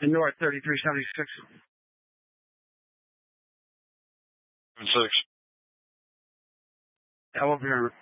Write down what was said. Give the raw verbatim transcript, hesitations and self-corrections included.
in North thirty-three seventy-six. Six. I will be